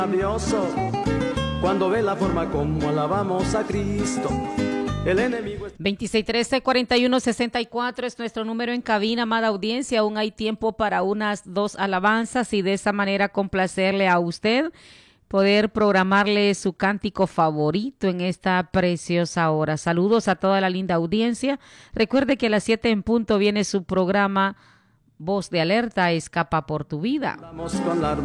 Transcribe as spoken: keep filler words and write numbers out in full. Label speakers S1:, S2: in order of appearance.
S1: Rabioso, cuando ve la forma como alabamos a Cristo. El enemigo es...
S2: veintiséis trece cuarenta y uno sesenta y cuatro es nuestro número en cabina, amada audiencia. Aún hay tiempo para unas dos alabanzas y de esa manera complacerle a usted, poder programarle su cántico favorito en esta preciosa hora. Saludos a toda la linda audiencia. Recuerde que a las siete en punto viene su programa Voz de Alerta, Escapa por tu Vida.
S1: Vamos con la